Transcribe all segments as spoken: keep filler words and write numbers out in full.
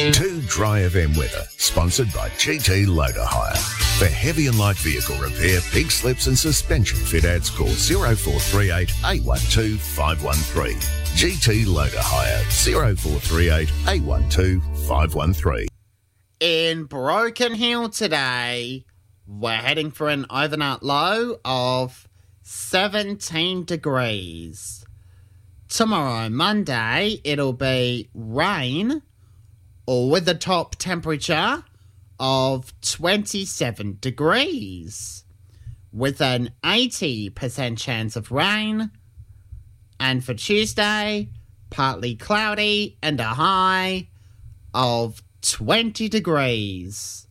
Two Dry F M weather, sponsored by G T Loader Hire. For heavy and light vehicle repair, pig slips and suspension fit outs, call zero four three eight, eight one two, five one three. G T Loader Hire, zero four three eight, eight one two, five one three. In Broken Hill today, we're heading for an overnight low of seventeen degrees. Tomorrow, Monday, it'll be rain, or with a top temperature of twenty-seven degrees, with an eighty percent chance of rain. And for Tuesday, partly cloudy and a high of twenty degrees.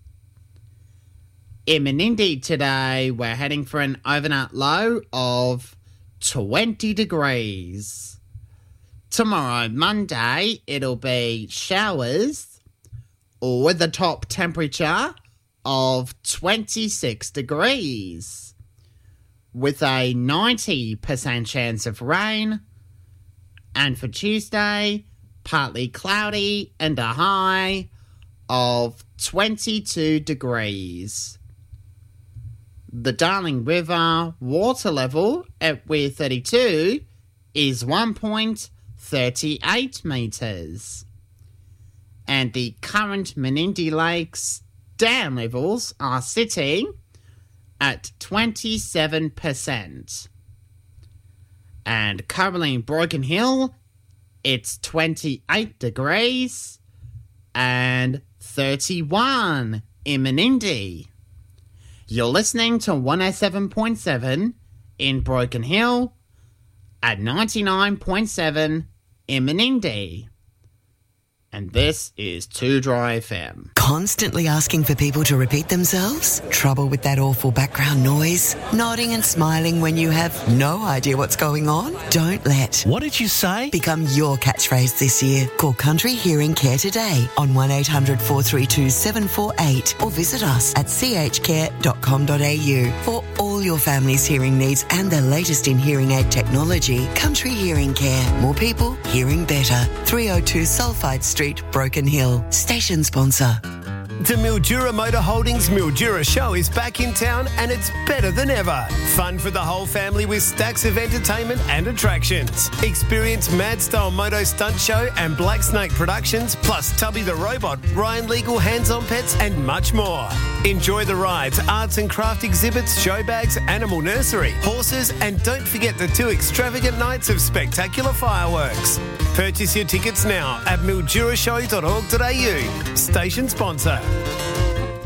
In Menindee today, we're heading for an overnight low of twenty degrees. Tomorrow, Monday, it'll be showers, or with a top temperature of twenty-six degrees, with a ninety percent chance of rain. And for Tuesday, partly cloudy and a high of twenty-two degrees. The Darling River water level at Weir thirty-two is one point three eight metres. And the current Menindee Lakes dam levels are sitting at twenty-seven percent. And currently in Broken Hill, it's twenty-eight degrees and thirty-one in Menindee. You're listening to one oh seven point seven in Broken Hill at ninety-nine point seven in Menindee. And this is two Dry F M. Constantly asking for people to repeat themselves? Trouble with that awful background noise? Nodding and smiling when you have no idea what's going on? Don't let What did you say? become your catchphrase this year. Call Country Hearing Care today on one eight hundred four three two seven four eight or visit us at c h care dot com dot a u for all your family's hearing needs and the latest in hearing aid technology. Country Hearing Care. More people hearing better. three oh two Sulphide Street, Broken Hill. Station sponsor. The Mildura Motor Holdings Mildura Show is back in town and it's better than ever. Fun for the whole family with stacks of entertainment and attractions. Experience Mad Style Moto Stunt Show and Black Snake Productions, plus Tubby the Robot, Ryan Legal Hands-On Pets and much more. Enjoy the rides, arts and craft exhibits, show bags, animal nursery, horses, and don't forget the two extravagant nights of spectacular fireworks. Purchase your tickets now at mildura show dot org dot a u. Station sponsor.